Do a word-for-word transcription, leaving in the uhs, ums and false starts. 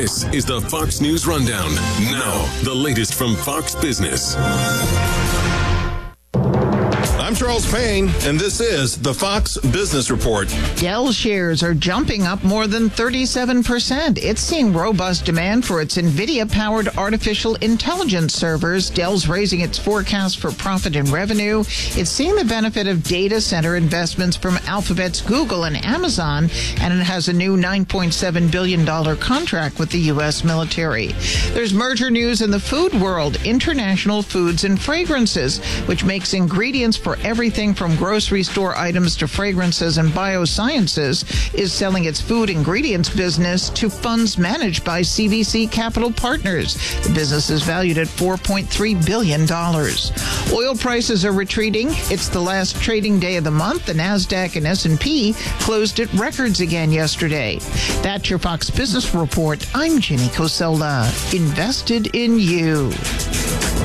This is the Fox News Rundown. Now, the latest from Fox Business. I'm Charles Payne, and this is the Fox Business Report. Dell shares are jumping up more than thirty-seven percent. It's seeing robust demand for its NVIDIA-powered artificial intelligence servers. Dell's raising its forecast for profit and revenue. It's seeing the benefit of data center investments from Alphabet's Google and Amazon, and it has a new nine point seven billion dollars contract with the U S military. There's merger news in the food world. International Foods and Fragrances, which makes ingredients for everything from grocery store items to fragrances and biosciences, is selling its food ingredients business to funds managed by C V C Capital Partners. The business is valued at four point three billion dollars. Oil prices are retreating. It's the last trading day of the month. The NASDAQ and S and P closed at records again yesterday. That's your Fox Business Report. I'm Ginny Cosola. Invested in you.